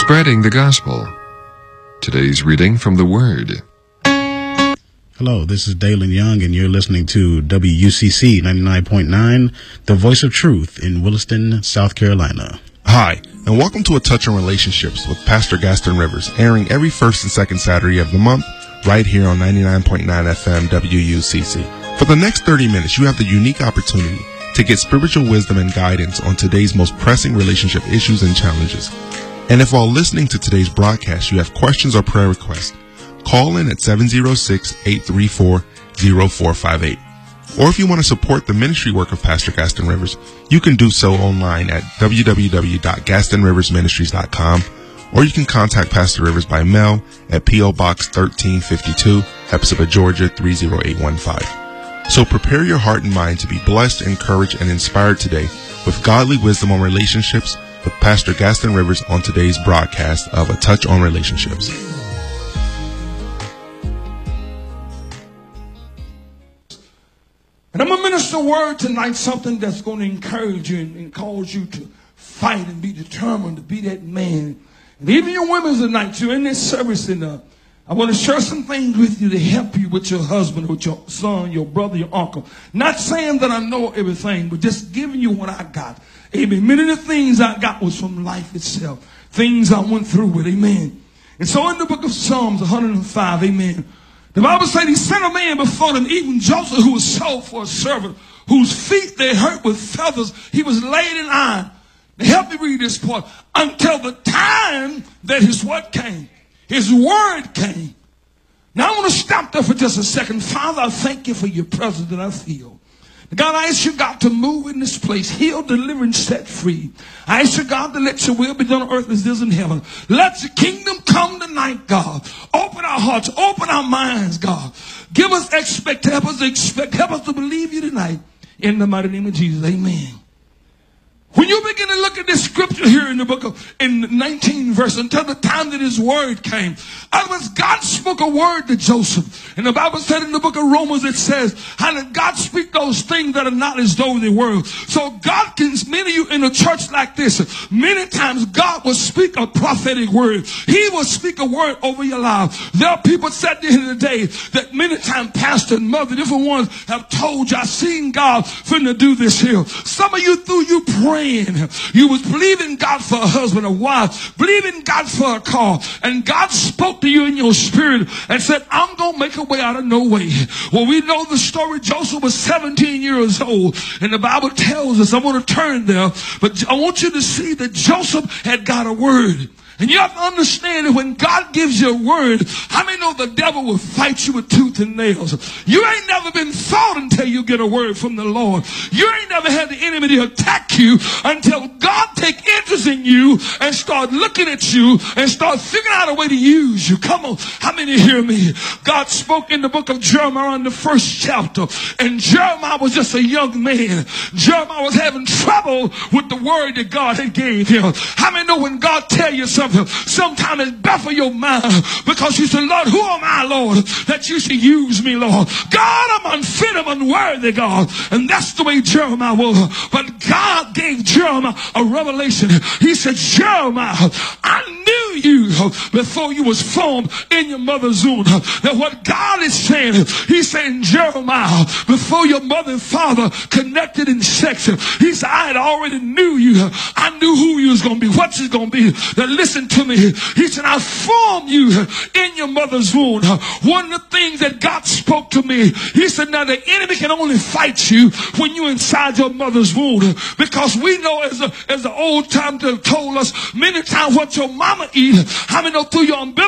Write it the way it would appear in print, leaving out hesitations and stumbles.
Spreading the Gospel. Today's reading from the Word. Hello, this is Dalen Young, and you're listening to WUCC 99.9, the voice of truth in Williston, South Carolina. Hi, and welcome to A Touch on Relationships with Pastor Gaston Rivers, airing every first and second Saturday of the month, right here on 99.9 FM WUCC. For the next 30 minutes, you have the unique opportunity to get spiritual wisdom and guidance on today's most pressing relationship issues and challenges. And if while listening to today's broadcast you have questions or prayer requests, call in at 706-834-0458. Or if you want to support the ministry work of Pastor Gaston Rivers, you can do so online at www.gastonriversministries.com, or you can contact Pastor Rivers by mail at P.O. Box 1352, Hepzibah, Georgia 30815. So prepare your heart and mind to be blessed, encouraged, and inspired today with godly wisdom on relationships with Pastor Gaston Rivers on today's broadcast of A Touch on Relationships. And I'm going to minister a word tonight, something that's going to encourage you and cause you to fight and be determined to be that man. And even your women tonight, you're in this service, and I want to share some things with you to help you with your husband, with your son, your brother, your uncle. Not saying that I know everything, but just giving you what I got. Amen. Many of the things I got was from life itself. Things I went through with. Amen. And so in the book of Psalms 105, amen, the Bible said he sent a man before them, even Joseph, who was sold for a servant, whose feet they hurt with feathers. He was laid in iron. Now help me read this part. Until the time that his what came? His word came. Now I want to stop there for just a second. Father, I thank you for your presence that I feel. God, I ask you, God, to move in this place, heal, deliver, and set free. I ask you, God, to let your will be done on earth as it is in heaven. Let your kingdom come tonight, God. Open our hearts, open our minds, God. Give us help us to believe you tonight. In the mighty name of Jesus, amen. When you begin to look at this scripture here in the book of, in 19 verse, until the time that his word came. Otherwise, God spoke a word to Joseph. And the Bible said in the book of Romans, it says, how did God speak those things that are not as though they were? So God can, many of you in a church like this, many times God will speak a prophetic word. He will speak a word over your life. There are people said the end of the day that many times pastor and mother, different ones have told you, I've seen God finna do this here. Some of you through you praying, you was believing God for a husband, a wife, believing God for a car, and God spoke to you in your spirit and said, I'm going to make a way out of no way. Well, we know the story. Joseph was 17 years old, and the Bible tells us, I'm going to turn there, but I want you to see that Joseph had got a word. And you have to understand that when God gives you a word, how many know the devil will fight you with tooth and nails? You ain't never been fought until you get a word from the Lord. You ain't never had the enemy to attack you until God take interest in you and start looking at you and start figuring out a way to use you. Come on. How many hear me? God spoke in the book of Jeremiah in the first chapter, and Jeremiah was just a young man. Jeremiah was having trouble with the word that God had gave him. How many know when God tell you something, sometimes it's baffle your mind, because you say, Lord, who am I, Lord, that you should use me, Lord? God, I'm unfit, I'm unworthy, God. And that's the way Jeremiah was. But God gave Jeremiah a revelation. He said, Jeremiah, I knew you before you was formed in your mother's womb. That what God is saying, he's saying, Jeremiah, before your mother and father connected in sex, he said, I had already knew you. I knew who you was going to be, what you're going to be. Now listen to me. He said, I formed you in your mother's womb. One of the things that God spoke to me, he said, now the enemy can only fight you when you're inside your mother's womb. Because we know as the old time told us many times what your mama eat, how many know through your umbilical